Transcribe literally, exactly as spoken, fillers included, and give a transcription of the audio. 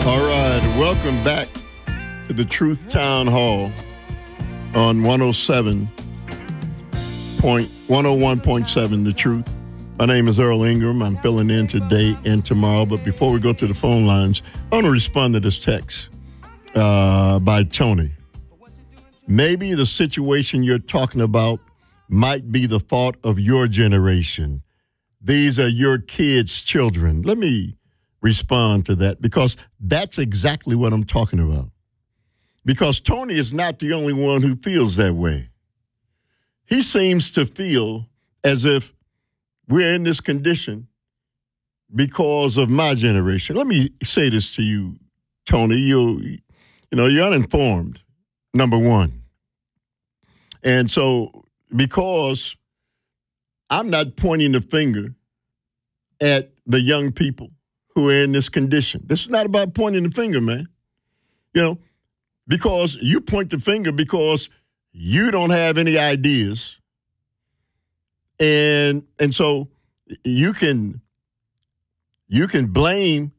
All right, welcome back to the Truth Town Hall on one oh seven point one oh one point seven The Truth. My name is Earl Ingram. I'm filling in today and tomorrow. But before we go to the phone lines, I want to respond to this text uh, by Tony. Maybe the situation you're talking about might be the fault of your generation. These are your kids' children. Let me respond to that because that's exactly what I'm talking about. Because Tony is not the only one who feels that way. He seems to feel as if we're in this condition because of my generation. Let me say this to you, Tony. You, you know, you're uninformed, number one. And so because I'm not pointing the finger at the young people who are in this condition. This is not about pointing the finger, man. You know, because you point the finger because you don't have any ideas. And and so you can you can blame